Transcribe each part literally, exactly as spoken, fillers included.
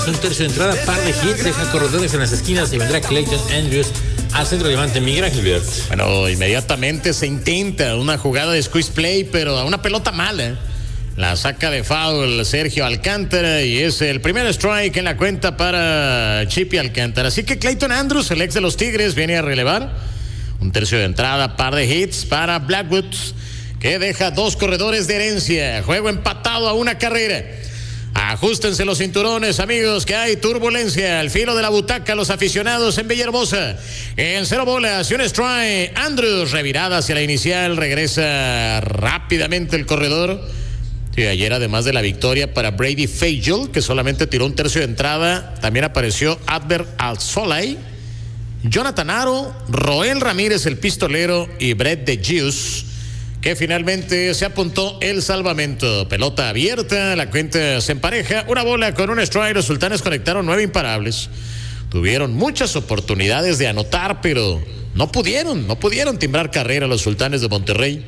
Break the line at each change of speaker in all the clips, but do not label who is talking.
Un tercio de entrada, par de hits, deja corredores en las esquinas y vendrá Clayton Andrews al centro levante. Miguel Ángel.
Bueno, inmediatamente se intenta una jugada de squeeze play, pero a una pelota mala. La saca de foul Sergio Alcántara y es el primer strike en la cuenta para Chippy Alcántara. Así que Clayton Andrews, el ex de los Tigres, viene a relevar. Un tercio de entrada, par de hits para Blackwood, que deja dos corredores de herencia. Juego empatado a una carrera. Ajustense los cinturones, amigos, que hay turbulencia al filo de la butaca. Los aficionados en Villahermosa, en cero bolas y un strike. Andrews, revirada hacia la inicial, regresa rápidamente el corredor. Sí, ayer, además de la victoria para Brady Fagel, que solamente tiró un tercio de entrada, también apareció Adver Alzolay, Jonathan Aro, Roel Ramírez, el pistolero, y Brett DeGius, que finalmente se apuntó el salvamento. Pelota abierta, la cuenta se empareja, una bola con un strike. Los Sultanes conectaron nueve imparables. Tuvieron muchas oportunidades de anotar, pero no pudieron, no pudieron timbrar carrera los Sultanes de Monterrey.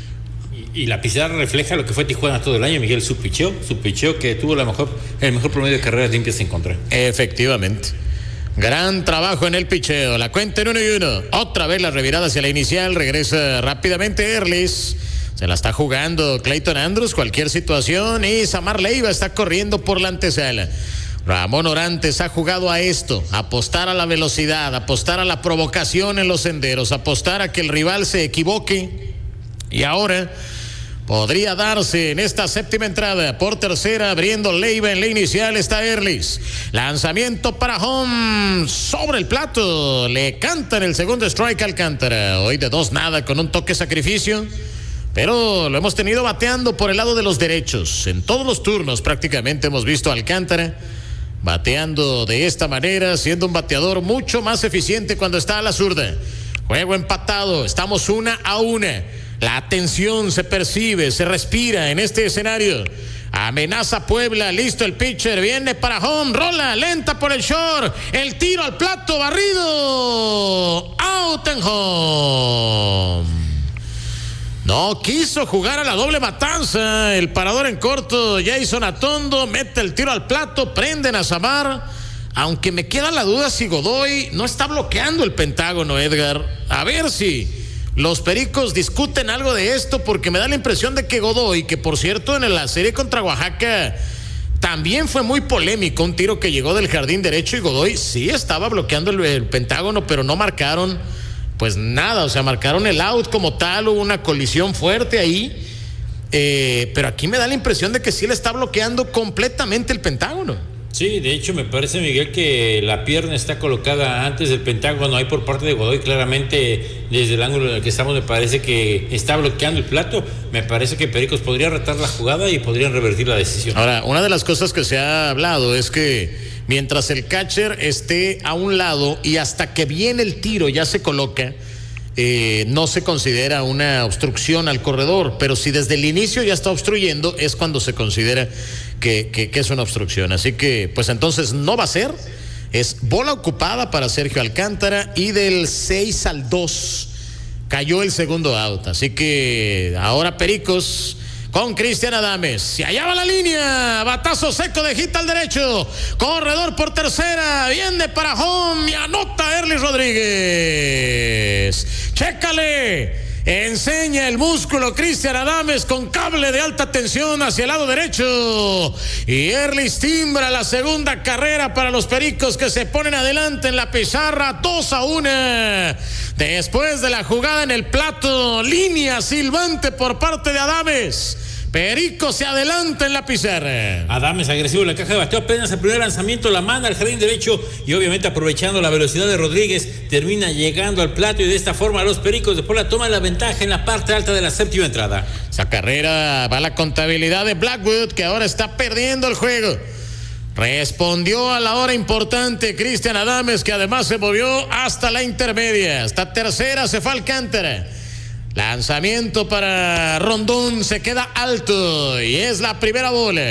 Y, y la pizarra refleja lo que fue Tijuana todo el año. Miguel, su picheo, su picheo que tuvo la mejor, el mejor promedio de carreras limpias en contra.
Efectivamente. Gran trabajo en el picheo. La cuenta en uno y uno. Otra vez la revirada hacia la inicial. Regresa rápidamente Erlis. Se la está jugando Clayton Andrews. Cualquier situación. Y Samar Leiva está corriendo por la antesala. Ramón Orantes ha jugado a esto. Apostar a la velocidad. Apostar a la provocación en los senderos. Apostar a que el rival se equivoque. Y ahora podría darse en esta séptima entrada. Por tercera, abriendo Leiva en la inicial, está Erlis. Lanzamiento para home, sobre el plato. Le cantan el segundo strike a Alcántara. Hoy de dos nada con un toque sacrificio. Pero lo hemos tenido bateando por el lado de los derechos. En todos los turnos prácticamente hemos visto a Alcántara bateando de esta manera, siendo un bateador mucho más eficiente cuando está a la zurda. Juego empatado, estamos una a una. La tensión se percibe, se respira en este escenario. Amenaza Puebla, listo el pitcher, viene para home, rola lenta por el short, el tiro al plato, barrido, out and home. No quiso jugar a la doble matanza, el parador en corto, Jason Atondo, mete el tiro al plato, prenden a Samar, aunque me queda la duda si Godoy no está bloqueando el Pentágono, Edgar. A ver si los Pericos discuten algo de esto, porque me da la impresión de que Godoy, que por cierto en la serie contra Oaxaca también fue muy polémico, un tiro que llegó del jardín derecho y Godoy sí estaba bloqueando el, el Pentágono, pero no marcaron pues nada, o sea, marcaron el out como tal, hubo una colisión fuerte ahí, eh, pero aquí me da la impresión de que sí le está bloqueando completamente el Pentágono.
Sí, de hecho me parece, Miguel, que la pierna está colocada antes del Pentágono, ahí por parte de Godoy, claramente desde el ángulo en el que estamos me parece que está bloqueando el plato. Me parece que Pericos podría retar la jugada y podrían revertir la decisión.
Ahora, una de las cosas que se ha hablado es que mientras el catcher esté a un lado y hasta que viene el tiro ya se coloca, Eh, no se considera una obstrucción al corredor, pero si desde el inicio ya está obstruyendo es cuando se considera que, que, que es una obstrucción. Así que pues entonces no va a ser, es bola ocupada para Sergio Alcántara y del seis al dos cayó el segundo out. Así que ahora Pericos con Cristian Adames, si allá va la línea, batazo seco de hit al derecho, corredor por tercera, viene para home y anota Erlis Rodríguez. Chécale, enseña el músculo Cristian Adames con cable de alta tensión hacia el lado derecho y Erlis timbra la segunda carrera para los Pericos, que se ponen adelante en la pizarra dos a uno. Después de la jugada en el plato, línea silbante por parte de Adames. Perico se adelanta en la pizarra.
Adames agresivo en la caja de bateo, apenas el primer lanzamiento la manda al jardín derecho y obviamente aprovechando la velocidad de Rodríguez termina llegando al plato y de esta forma los Pericos de Puebla toman la ventaja en la parte alta de la séptima entrada.
Esa carrera va a la contabilidad de Blackwood, que ahora está perdiendo el juego. Respondió a la hora importante Cristian Adames, que además se movió hasta la intermedia. Hasta tercera se fue Alcántara. Lanzamiento para Rondón, se queda alto y es la primera bola.